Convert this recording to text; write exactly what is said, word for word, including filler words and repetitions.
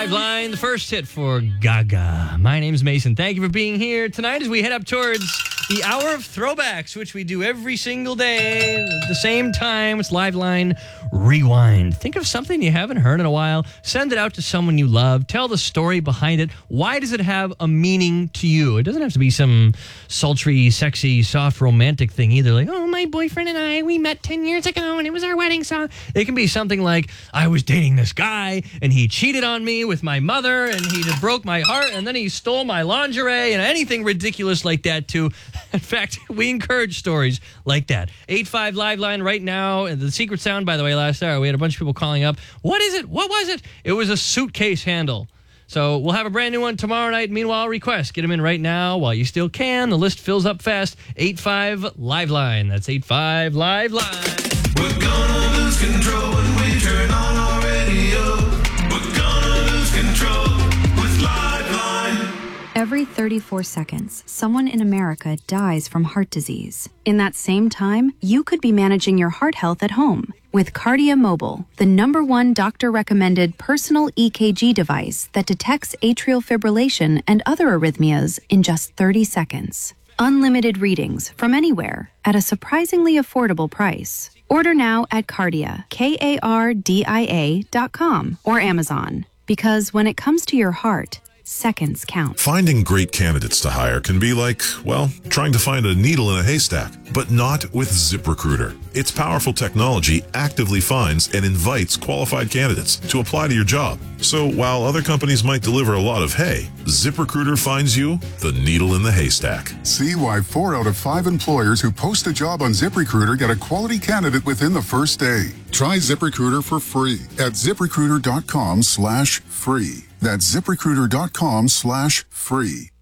Liveline, the first hit for Gaga. My name's Mason. Thank you for being here tonight as we head up towards the Hour of Throwbacks, which we do every single day at the same time. It's Liveline Rewind. Think of something you haven't heard in a while. Send it out to someone you love. Tell the story behind it. Why does it have a meaning to you? It doesn't have to be some sultry, sexy, soft, romantic thing either. Like, oh, my boyfriend and I, we met ten years ago and it was our wedding song. It can be something like, I was dating this guy and he cheated on me with my mother and he just broke my heart and then he stole my lingerie and anything ridiculous like that too. In fact, we encourage stories like that. eight five Liveline right now. And the secret sound, by the way, last hour, we had a bunch of people calling up. What is it? What was it? It was a suitcase handle. So we'll have a brand new one tomorrow night. Meanwhile, requests. Get them in right now while you still can. The list fills up fast. eight five Liveline. That's eight five Liveline. We're gonna lose control when we turn on our radio. We're gonna lose control with Liveline. Every thirty-four seconds, someone in America dies from heart disease. In that same time, you could be managing your heart health at home with Kardia Mobile, the number one doctor-recommended personal E K G device that detects atrial fibrillation and other arrhythmias in just thirty seconds. Unlimited readings from anywhere at a surprisingly affordable price. Order now at Kardia, K A R D I A dot com or Amazon. Because when it comes to your heart, seconds count. Finding great candidates to hire can be like, well, trying to find a needle in a haystack, but not with ZipRecruiter. Its powerful technology actively finds and invites qualified candidates to apply to your job. So while other companies might deliver a lot of hay, ZipRecruiter finds you the needle in the haystack. See why four out of five employers who post a job on ZipRecruiter get a quality candidate within the first day. Try ZipRecruiter for free at ZipRecruiter.com slash free. That's ZipRecruiter.com slash free.